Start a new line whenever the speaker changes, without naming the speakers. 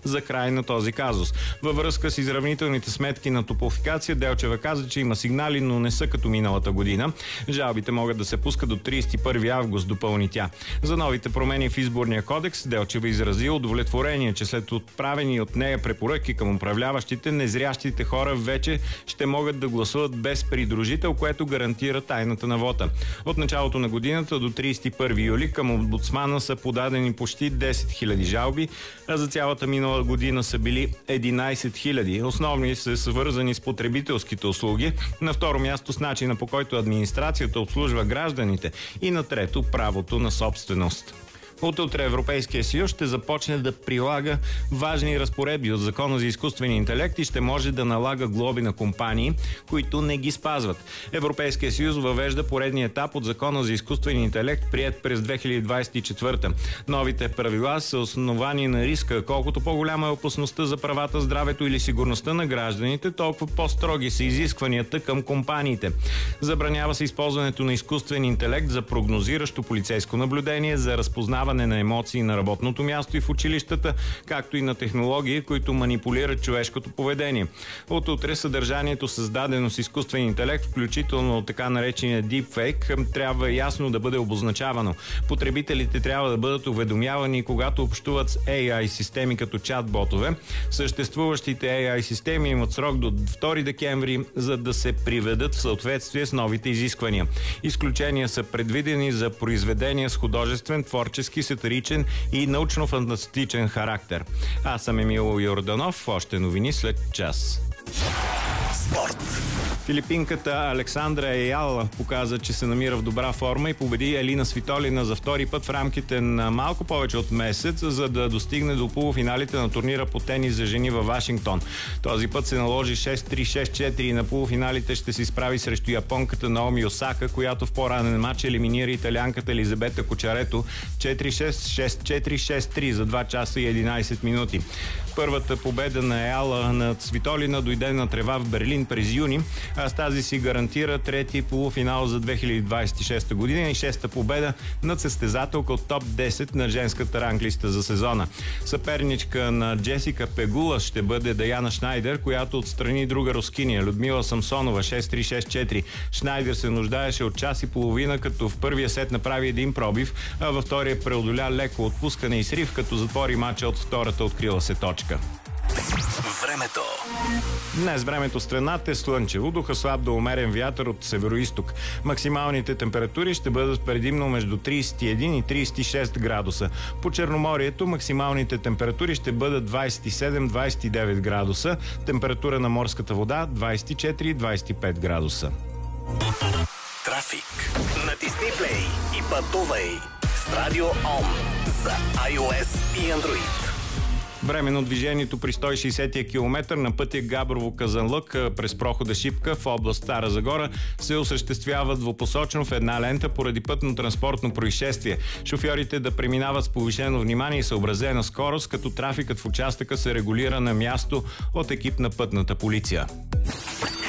за край на този казус. Във връзка с изравнителните сметки на Топлофикация, Делчева каза, че има сигнали, но не са като миналата година. Жалбите могат да се пускат до 31 август, допълни тя. За новите промени в изборния кодекс Делчева изрази удовлетворение, че след отправени от нея препоръки към управляващите, незрящите хора вече ще могат да гласуват без придружител, което гарантира тайната на вота. От началото на годината до 31 юли към омбудсмана са подадени почти 10 000 жалби, а за цялата минала година са били 11 000. Основни са свързани с потребителските услуги, на второ място с начина, по който администрацията обслужва гражданите и на трето правото на собственост. От утре Европейския съюз ще започне да прилага важни разпоредби от Закона за изкуствения интелект и ще може да налага глоби на компании, които не ги спазват. Европейския съюз въвежда поредния етап от Закона за изкуствения интелект, приет през 2024. Новите правила са основани на риска. Колкото по-голяма е опасността за правата, здравето или сигурността на гражданите, толкова по-строги са изискванията към компаниите. Забранява се използването на изкуствен интелект за прогнозиращо полицейско наблюдение, за разпознаване на емоции на работното място и в училищата, както и на технологии, които манипулират човешкото поведение. От утре съдържанието, създадено с изкуствен интелект, включително така наречения deepfake, трябва ясно да бъде обозначавано. Потребителите трябва да бъдат уведомявани, когато общуват с AI системи като чат-ботове. Съществуващите AI системи имат срок до 2 декември, за да се приведат в съответствие с новите изисквания. Изключения са предвидени за произведения с художествен, творчески, сатиричен и научно-фантастичен характер. Аз съм Емил Йорданов. Още новини след час.
Спорт.
Филипинката Александра Еяла показа, че се намира в добра форма и победи Елина Свитолина за втори път в рамките на малко повече от месец, за да достигне до полуфиналите на турнира по тенис за жени във Вашингтон. Този път се наложи 6-3, 6-4 и на полуфиналите ще се изправи срещу японката Наоми Осака, която в по-ранен матч елиминира италианката Елизабета Кочарето 4-6, 6-4, 6-3 за 2 часа и 11 минути. Първата победа на Еяла над Свитолина дойде на трева в Берлин през юни, а с тази си гарантира трети полуфинал за 2026 година и шеста победа над състезателка от топ 10 на женската ранглиста за сезона. Съперничка на Джесика Пегула ще бъде Даяна Шнайдер, която отстрани друга рускиня Людмила Самсонова 6-3-6-4. Шнайдер се нуждаеше от час и половина, като в първия сет направи един пробив, а във втория преодоля леко отпускане и срив, като затвори мача от втората открила се точка.
Времето.
Днес времето в страната е слънчево, духа слаб до умерен вятър от североизток. Максималните температури ще бъдат предимно между 31 и 36 градуса. По Черноморието максималните температури ще бъдат 27-29 градуса. Температура на морската вода 24-25 градуса.
Трафик. Натисни play и пътувай с Радио ОМ за iOS и Android.
Временно движението при 160-я километър на пътя Габрово-Казанлък през прохода Шипка в област Стара Загора се осъществява двупосочно в една лента поради пътно-транспортно происшествие. Шофьорите да преминават с повишено внимание и съобразена скорост, като трафикът в участъка се регулира на място от екип на пътната полиция.